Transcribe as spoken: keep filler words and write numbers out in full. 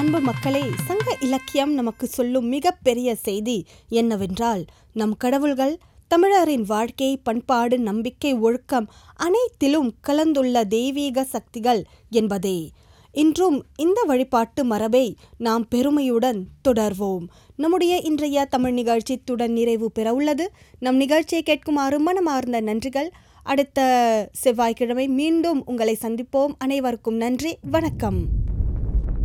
அன்பு மக்களே, சங்க இலக்கியம் நமக்கு சொல்லும் மிகப்பெரிய செய்தி என்னவென்றால், நம் கடவுள்கள் தமிழரின் வாழ்க்கை, பண்பாடு, நம்பிக்கை, ஒழுக்கம் அனைத்திலும் கலந்துள்ள தெய்வீக சக்திகள் என்பதே. இன்றும் இந்த வழிபாட்டு மரபை நாம் பெருமையுடன் தொடர்வோம். நம்முடைய இன்றைய தமிழ் நிகழ்ச்சித்துடன் நிறைவு பெற உள்ளது. நம் நிகழ்ச்சியை கேட்குமாறு மனமார்ந்த நன்றிகள். அடுத்த செவ்வாய்க்கிழமை மீண்டும் உங்களை சந்திப்போம். அனைவருக்கும் நன்றி, வணக்கம்.